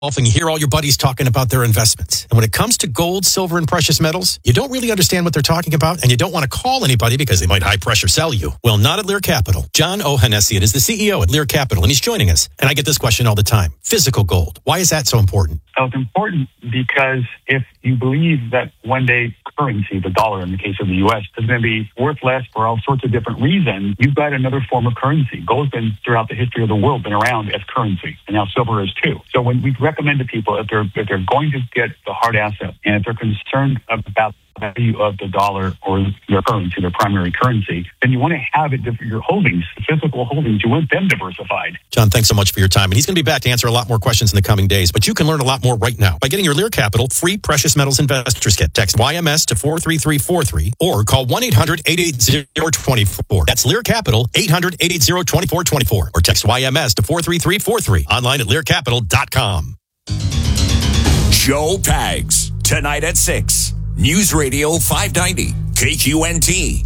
and you hear all your buddies talking about their investments. And when it comes to gold, silver, and precious metals, you don't really understand what they're talking about, and you don't want to call anybody because they might high-pressure sell you. Well, not at Lear Capital. John Ohanessian is the CEO at Lear Capital, and he's joining us. And I get this question all the time. Physical gold. Why is that so important? So it's important because if you believe that one day currency, the dollar in the case of the U.S., is going to be worth less for all sorts of different reasons, you've got another form of currency. Gold's been, throughout the history of the world, been around as currency, and now silver is too. So when we recommend to people, if they're going to get the hard asset, and if they're concerned about the value of the dollar or their currency, their primary currency, then you want to have it, your holdings, physical holdings, you want them diversified. John, thanks so much for your time. And he's going to be back to answer a lot more questions in the coming days. But you can learn a lot more right now by getting your Lear Capital free precious metals investors kit. Text YMS to 43343 or call 1-800-880-2424. That's Lear Capital, 800-880-2424. Or text YMS to 43343. Online at learcapital.com. Joe Pags, tonight at 6. News Radio 590, KQNT.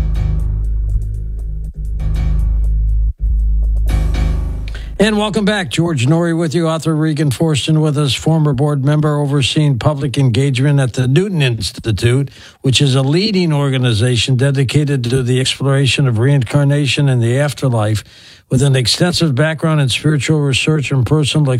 And welcome back. George Noory with you, author Regan Forston with us, former board member overseeing public engagement at the Newton Institute, which is a leading organization dedicated to the exploration of reincarnation and the afterlife, with an extensive background in spiritual research and personal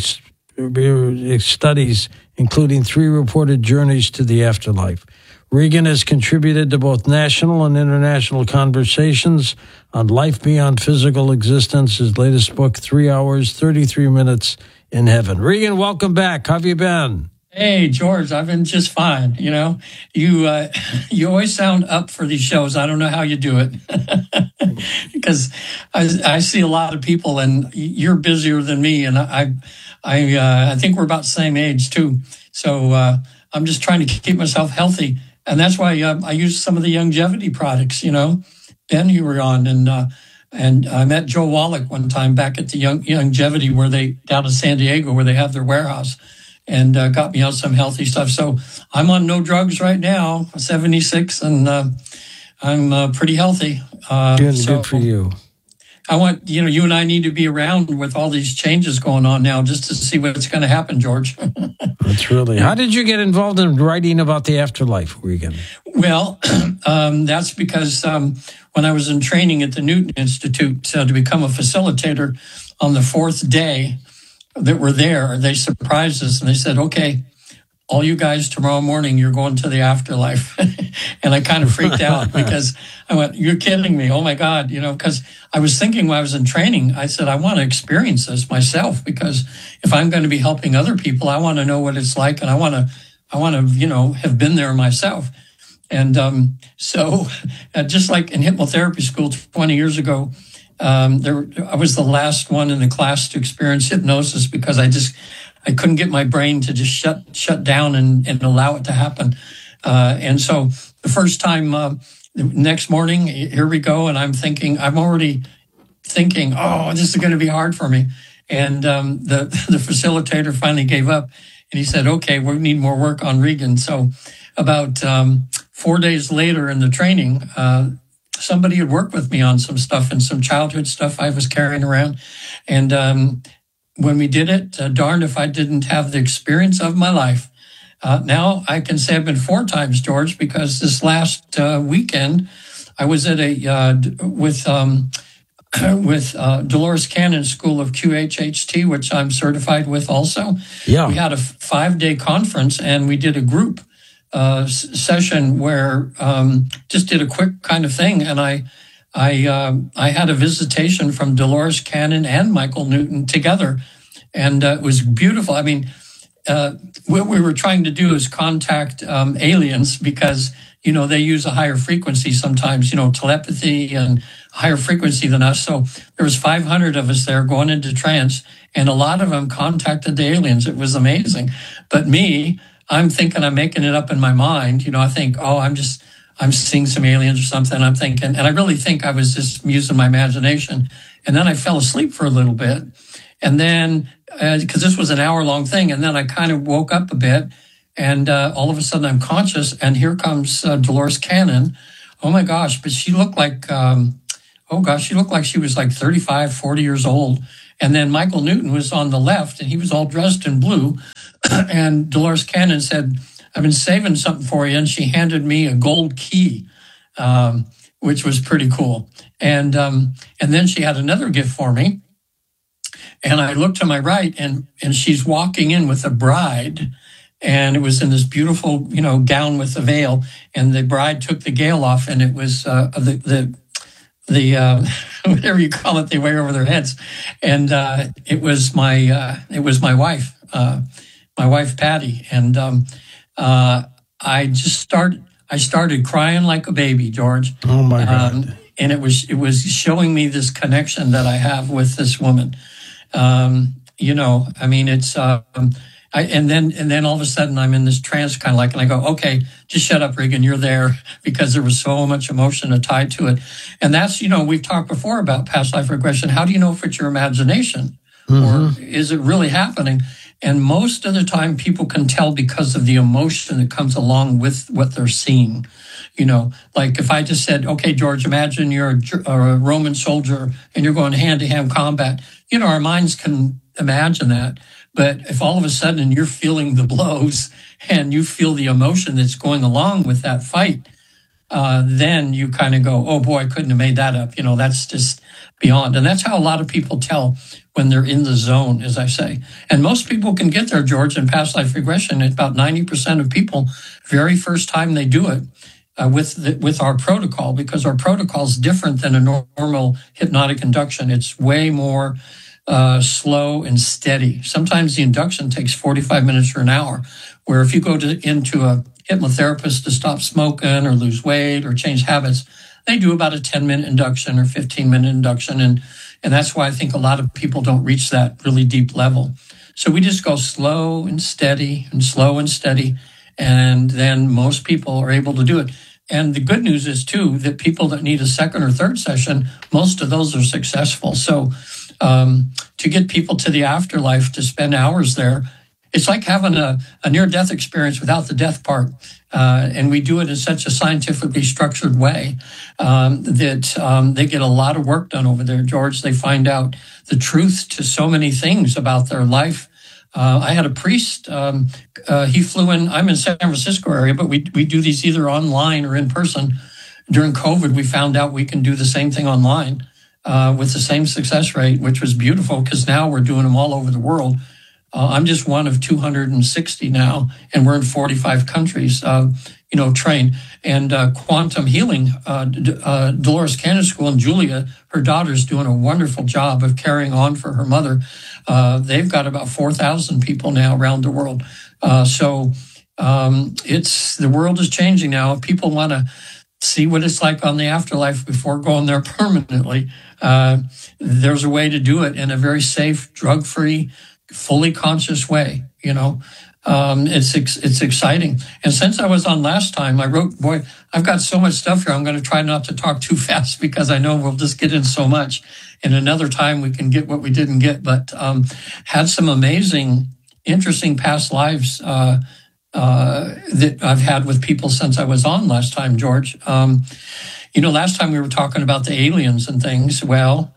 studies, including 3 reported journeys to the afterlife. Regan has contributed to both national and international conversations on life beyond physical existence. His latest book, 3 hours, 33 minutes in heaven. Regan, welcome back. How have you been? Hey, George, I've been just fine. You know, you always sound up for these shows. I don't know how you do it because I see a lot of people, and you're busier than me, and I think we're about the same age too. So I'm just trying to keep myself healthy. And that's why I use some of the longevity products, you know. Ben, you were on, and I met Joe Wallach one time back at the longevity down in San Diego, where they have their warehouse, and got me on some healthy stuff. So I'm on no drugs right now, 76, and I'm pretty healthy. Good for you. I want, you and I need to be around with all these changes going on now just to see what's going to happen, George. That's really... How did you get involved in writing about the afterlife, Regan? Well, that's because when I was in training at the Newton Institute to become a facilitator, on the 4th day that we're there, they surprised us and they said, okay, all you guys, tomorrow morning, you're going to the afterlife. And I kind of freaked out because I went, you're kidding me. Oh, my God. Because I was thinking when I was in training, I said, I want to experience this myself, because if I'm going to be helping other people, I want to know what it's like. And I want to, have been there myself. And so just like in hypnotherapy school 20 years ago, I was the last one in the class to experience hypnosis because I couldn't get my brain to just shut down and allow it to happen. And so the first time, the next morning, here we go. And I'm already thinking, oh, this is going to be hard for me. And the facilitator finally gave up and he said, okay, we need more work on Regan. So about 4 days later in the training, somebody had worked with me on some stuff and some childhood stuff I was carrying around. And when we did it, darned if I didn't have the experience of my life. Now I can say I've been 4 times, George, because this last weekend I was at with Dolores Cannon School of QHHT, which I'm certified with also. Yeah. We had a 5-day conference and we did a group session where just did a quick kind of thing, and I had a visitation from Dolores Cannon and Michael Newton together, and it was beautiful. I mean, what we were trying to do is contact aliens because, they use a higher frequency sometimes, telepathy and higher frequency than us. So there was 500 of us there going into trance, and a lot of them contacted the aliens. It was amazing. But me, I'm thinking I'm making it up in my mind. I think, I'm seeing some aliens or something. I'm thinking, and I really think I was just using my imagination. And then I fell asleep for a little bit. And then, because this was an hour-long thing, and then I kind of woke up a bit, and all of a sudden I'm conscious, and here comes Dolores Cannon. Oh, my gosh, but she looked like, she looked like she was like 35, 40 years old. And then Michael Newton was on the left, and he was all dressed in blue. And Dolores Cannon said, "I've been saving something for you." And she handed me a gold key, which was pretty cool. And then she had another gift for me. And I looked to my right, and she's walking in with a bride. And it was in this beautiful, gown with the veil. And the bride took the veil off, and it was the whatever you call it, they wear over their heads. And it was my wife, Patty. And I started crying like a baby, George. Oh my God. And it was showing me this connection that I have with this woman. It's and then all of a sudden I'm in this trance kind of like, and I go, okay, just shut up, Regan, you're there, because there was so much emotion tied to it. And that's, we've talked before about past life regression. How do you know if it's your imagination or is it really happening? And most of the time people can tell because of the emotion that comes along with what they're seeing. Like if I just said, okay, George, imagine you're a Roman soldier and you're going hand-to-hand combat. Our minds can imagine that. But if all of a sudden you're feeling the blows and you feel the emotion that's going along with that fight, then you kind of go, oh boy, I couldn't have made that up. That's just beyond. And that's how a lot of people tell when they're in the zone, as I say. And most people can get there, George, in past life regression. It's about 90% of people, very first time they do it, with our protocol, because our protocol is different than a normal hypnotic induction. It's way more slow and steady. Sometimes the induction takes 45 minutes or an hour, where if you go into a hypnotherapist to stop smoking or lose weight or change habits, they do about a 10-minute induction or 15-minute induction. And that's why I think a lot of people don't reach that really deep level. So we just go slow and steady and slow and steady. And then most people are able to do it. And the good news is, too, that people that need a second or third session, most of those are successful. So to get people to the afterlife, to spend hours there, it's like having a near-death experience without the death part. And we do it in such a scientifically structured way that they get a lot of work done over there, George. They find out the truth to so many things about their life. I had a priest, he flew in, I'm in San Francisco area, but we do these either online or in person. During COVID, we found out we can do the same thing online with the same success rate, which was beautiful, because now we're doing them all over the world. I'm just one of 260 now, and we're in 45 countries, trained. And quantum healing, Dolores Cannon School and Julia, her daughter's doing a wonderful job of carrying on for her mother. They've got about 4,000 people now around the world. The world is changing now. People want to see what it's like on the afterlife before going there permanently. There's a way to do it in a very safe, drug-free, fully conscious way. It's exciting. And since I was on last time, I wrote, boy, I've got so much stuff here. I'm going to try not to talk too fast, because I know we'll just get in so much. And another time we can get what we didn't get, but had some amazing, interesting past lives that I've had with people since I was on last time, George. Last time we were talking about the aliens and things. Well,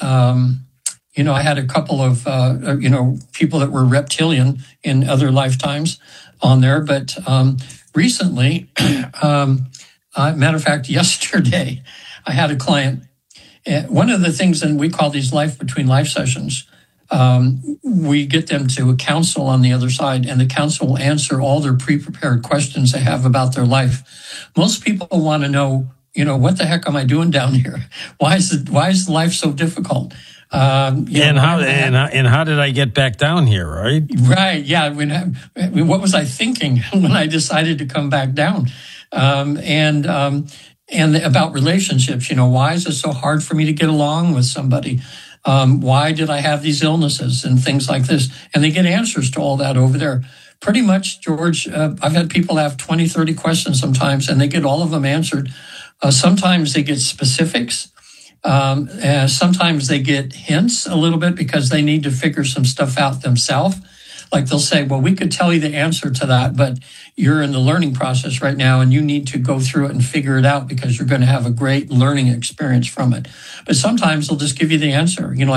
I had a couple of, people that were reptilian in other lifetimes on there. But recently, matter of fact, yesterday, I had a client. One of the things, and we call these life between life sessions, we get them to a counsel on the other side, and the counsel will answer all their pre-prepared questions they have about their life. Most people want to know, what the heck am I doing down here? Why is life so difficult? How did I get back down here? Right. Right. Yeah. What was I thinking when I decided to come back down? And about relationships. Why is it so hard for me to get along with somebody? Why did I have these illnesses and things like this? And they get answers to all that over there. Pretty much, George, I've had people have 20, 30 questions sometimes, and they get all of them answered. Sometimes they get specifics. Sometimes they get hints a little bit, because they need to figure some stuff out themselves. Like they'll say, well, we could tell you the answer to that, but you're in the learning process right now and you need to go through it and figure it out, because you're going to have a great learning experience from it. But sometimes they'll just give you the answer, like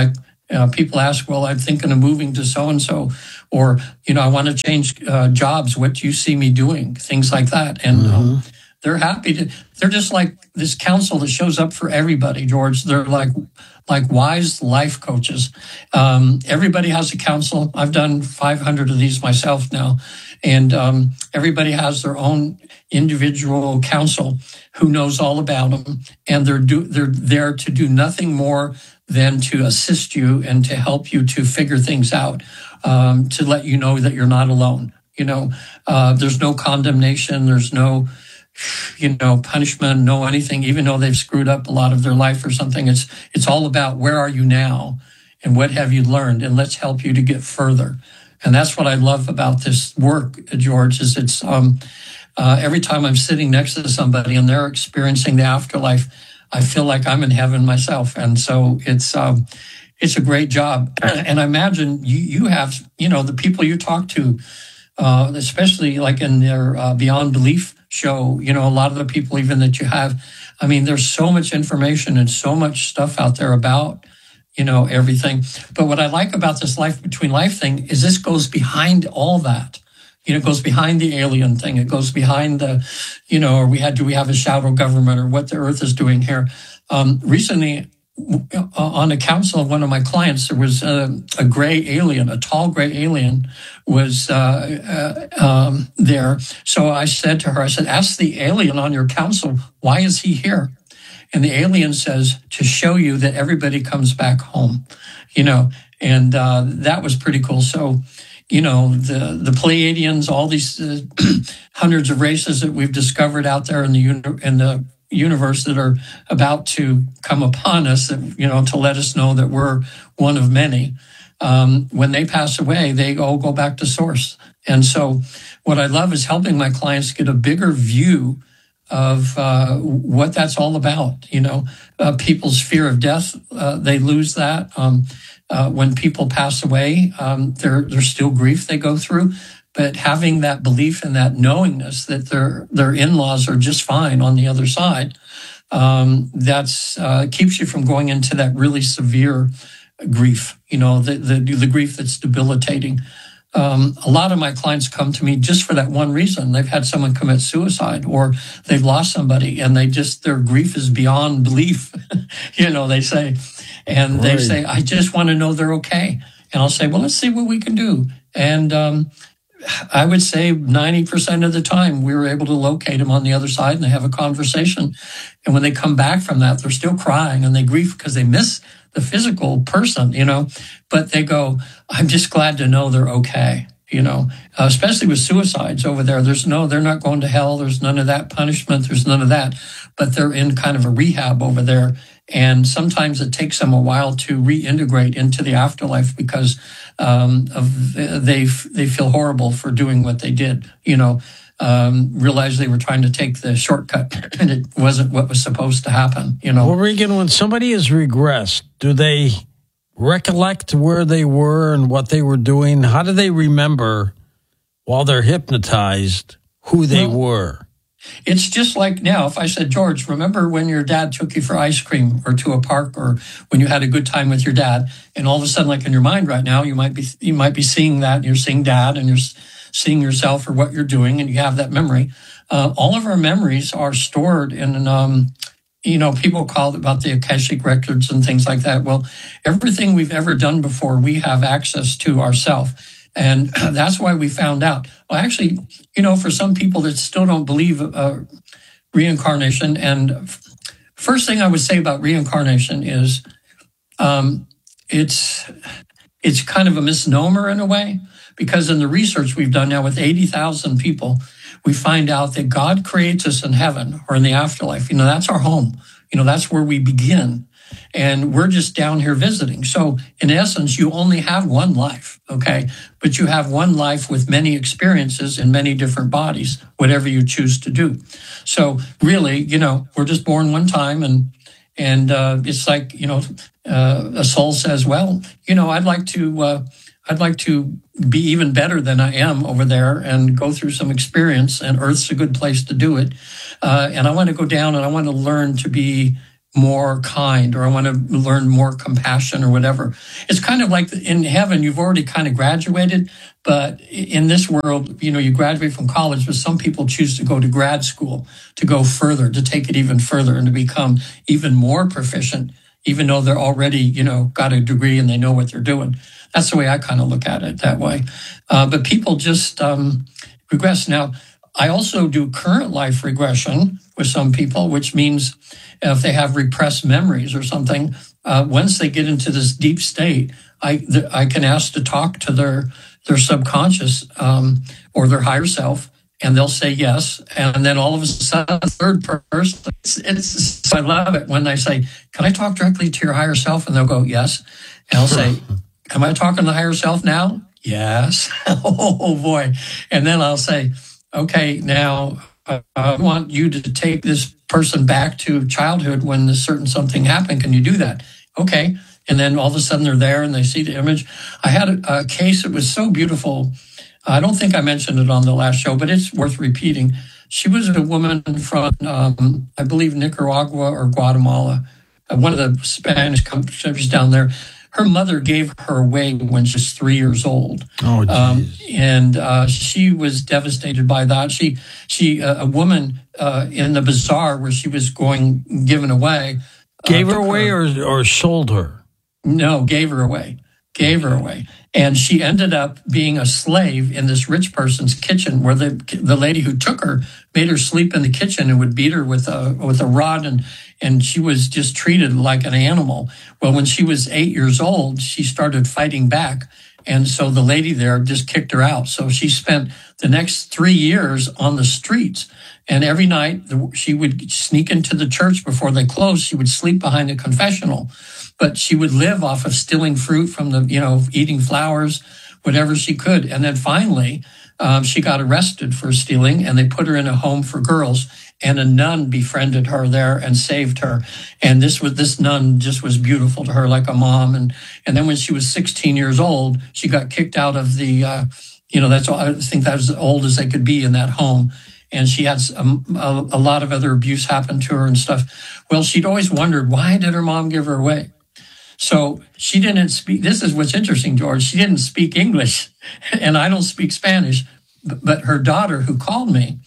People ask, well, I'm thinking of moving to so-and-so, or, I want to change jobs. What do you see me doing? Things like that. And they're happy to, they're just like this counsel that shows up for everybody, George. They're like wise life coaches. Everybody has a counsel. I've done 500 of these myself now. And everybody has their own individual counsel who knows all about them. And they're there to do nothing more than to assist you and to help you to figure things out, to let you know that you're not alone. There's no condemnation. There's no, punishment, no anything, even though they've screwed up a lot of their life or something. It's all about where are you now and what have you learned, and let's help you to get further. And that's what I love about this work, George, is it's every time I'm sitting next to somebody and they're experiencing the afterlife, I feel like I'm in heaven myself. And so it's a great job. And I imagine you have, the people you talk to, especially like in their Beyond Belief show, a lot of the people even that you have, I mean, there's so much information and so much stuff out there about, everything. But what I like about this Life Between Life thing is this goes behind all that. It goes behind the alien thing. It goes behind the, or do we have a shadow government, or what the earth is doing here. Recently, on the council of one of my clients, there was a gray alien, a tall gray alien was there. So I said to her, ask the alien on your council, why is he here? And the alien says, to show you that everybody comes back home, and that was pretty cool. So, the Pleiadians, all these hundreds of races that we've discovered out there in the universe that are about to come upon us, that, to let us know that we're one of many. When they pass away, they all go back to source. And so what I love is helping my clients get a bigger view of what that's all about. People's fear of death, they lose that. When people pass away, there's still grief they go through. But having that belief and that knowingness that their in-laws are just fine on the other side, that's keeps you from going into that really severe grief. The grief that's debilitating. A lot of my clients come to me just for that one reason. They've had someone commit suicide, or they've lost somebody, and their grief is beyond belief. They say, and they say, I just want to know they're okay. And I'll say, well, let's see what we can do. And I would say 90% of the time we were able to locate them on the other side, and they have a conversation. And when they come back from that, they're still crying and they grieve because they miss the physical person, but they go, I'm just glad to know they're okay, especially with suicides over there. They're not going to hell. There's none of that punishment. There's none of that, but they're in kind of a rehab over there. And sometimes it takes them a while to reintegrate into the afterlife because they feel horrible for doing what they did, realized they were trying to take the shortcut and it wasn't what was supposed to happen, Well, Regan, when somebody has regressed, do they recollect where they were and what they were doing? How do they remember while they're hypnotized who they were? It's just like now, if I said, George, remember when your dad took you for ice cream or to a park, or when you had a good time with your dad, and all of a sudden, like in your mind right now, you might be seeing that, and you're seeing dad, and you're seeing yourself or what you're doing, and you have that memory. All of our memories are stored in, people call it about the Akashic records and things like that. Well, everything we've ever done before, we have access to ourselves. And that's why we found out. Well, actually, for some people that still don't believe reincarnation, and first thing I would say about reincarnation is it's kind of a misnomer in a way, because in the research we've done now with 80,000 people, we find out that God creates us in heaven or in the afterlife. That's our home. That's where we begin. And we're just down here visiting. So in essence, you only have one life, okay? But you have one life with many experiences in many different bodies, whatever you choose to do. So really, we're just born one time, and it's like, a soul says, well, I'd like to be even better than I am over there and go through some experience, and Earth's a good place to do it. And I want to go down and I want to learn to be more kind, or I want to learn more compassion, or whatever. It's kind of like in heaven, you've already kind of graduated, but in this world, you graduate from college, but some people choose to go to grad school, to go further, to take it even further, and to become even more proficient, even though they're already, got a degree and they know what they're doing. That's the way I kind of look at it that way. But people just regress. Now, I also do current life regression with some people, which means if they have repressed memories or something, once they get into this deep state, I can ask to talk to their subconscious or their higher self, and they'll say yes. And then all of a sudden, third person, I love it when they say, "Can I talk directly to your higher self?" And they'll go, "Yes." And I'll say, "Am I talking to the higher self now?" "Yes." Oh boy. And then I'll say, "Okay, now I want you to take this person back to childhood when a certain something happened. Can you do that?" "Okay." And then all of a sudden they're there and they see the image. I had a case that was so beautiful. I don't think I mentioned it on the last show, but it's worth repeating. She was a woman from, I believe, Nicaragua or Guatemala, one of the Spanish countries down there. Her mother gave her away when she was 3 years old. Oh, geez. And she was devastated by that. A woman in the bazaar where she was given away. Gave her away or sold her? No, gave her away. Gave her away. And she ended up being a slave in this rich person's kitchen, where the lady who took her made her sleep in the kitchen and would beat her with a rod, and she was just treated like an animal. Well, when she was 8 years old, she started fighting back. And so the lady there just kicked her out. So she spent the next 3 years on the streets. And every night she would sneak into the church before they closed. She would sleep behind a confessional, but she would live off of stealing fruit from eating flowers, whatever she could. And then finally, she got arrested for stealing, and they put her in a home for girls. And a nun befriended her there and saved her. And this nun just was beautiful to her, like a mom. And then when she was 16 years old, she got kicked out of the, that's all, I think that was as old as they could be in that home. And she had a lot of other abuse happen to her and stuff. Well, she'd always wondered, why did her mom give her away? So she didn't speak. This is what's interesting, George. She didn't speak English, and I don't speak Spanish. But her daughter, who called me,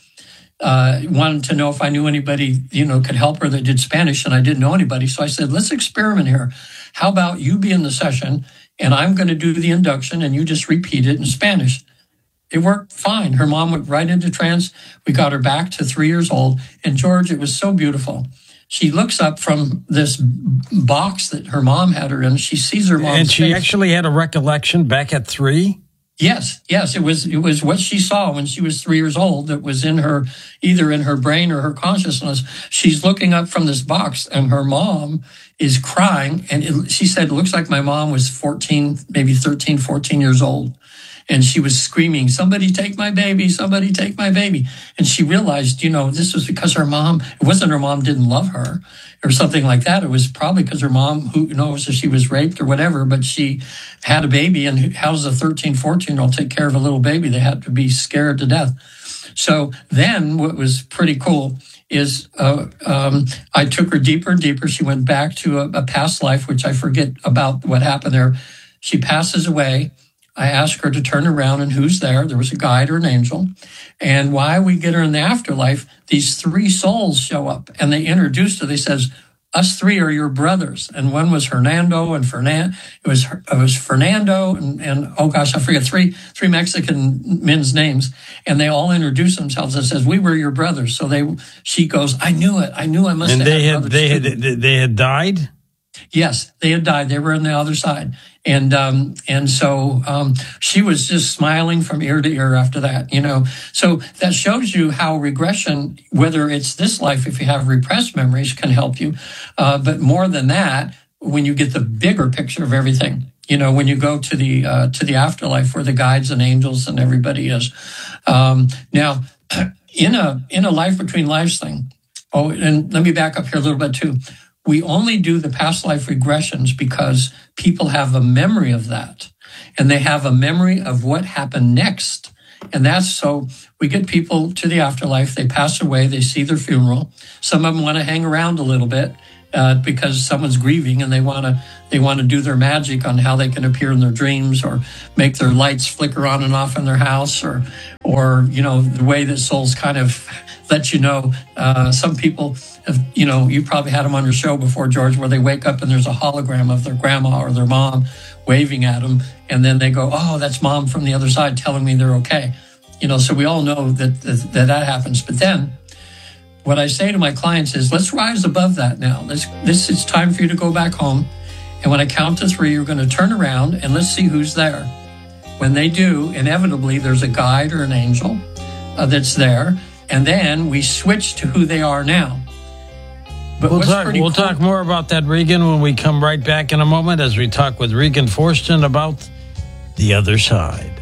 wanted to know if I knew anybody, could help her that did Spanish, and I didn't know anybody. So I said, let's experiment here. How about you be in the session, and I'm going to do the induction, and you just repeat it in Spanish. It worked fine. Her mom went right into trance. We got her back to 3 years old. And George, it was so beautiful. She looks up from this box that her mom had her in. She sees her mom's And she face. actually had a recollection back at 3? Yes. It was what she saw when she was 3 years old that was in her, either in her brain or her consciousness. She's looking up from this box, and her mom is crying. And she said, it looks like my mom was 14, maybe 13, 14 years old. And she was screaming, "Somebody take my baby, somebody take my baby." And she realized, this was because her mom, it wasn't her mom didn't love her or something like that. It was probably because her mom, who knows if she was raped or whatever, but she had a baby. And how does a 13, 14-year-old take care of a little baby? They had to be scared to death. So then what was pretty cool is I took her deeper and deeper. She went back to a past life, which I forget about what happened there. She passes away. I asked her to turn around, and who's there? There was a guide or an angel. And while we get her in the afterlife, these 3 souls show up, and they introduced her. They says, "Us 3 are your brothers." And one was Hernando, and it was Fernando, and oh gosh, I forget, three Mexican men's names. And they all introduced themselves and says, "We were your brothers." So she goes, "I knew it. I knew I must have had brothers." They had died? Yes, they had died. They were on the other side. And so she was just smiling from ear to ear after that, So that shows you how regression, whether it's this life, if you have repressed memories, can help you. But more than that, when you get the bigger picture of everything, when you go to the afterlife where the guides and angels and everybody is. Now, in a life between lives thing. Oh, and let me back up here a little bit too. We only do the past life regressions because people have a memory of that, and they have a memory of what happened next. And that's so we get people to the afterlife, they pass away, they see their funeral. Some of them want to hang around a little bit, because someone's grieving and they want to do their magic on how they can appear in their dreams or make their lights flicker on and off in their house or the way that souls kind of let you know. Some people have, you probably had them on your show before, George, where they wake up and there's a hologram of their grandma or their mom waving at them, and then they go, oh, that's mom from the other side telling me they're okay. So we all know that happens. But then what I say to my clients is, let's rise above that now. This is time for you to go back home. And when I count to 3, you're going to turn around and let's see who's there. When they do, inevitably, there's a guide or an angel that's there. And then we switch to who they are now. But we'll talk more about that, Regan, when we come right back in a moment as we talk with Regan Forston about the other side.